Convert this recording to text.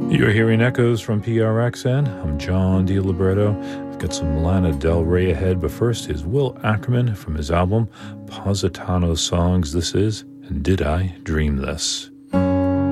You're hearing echoes from PRXN. I'm John DiLibretto. I've got some Lana Del Rey ahead, but first is Will Ackerman from his album Positano Songs. This is And Did I Dream This?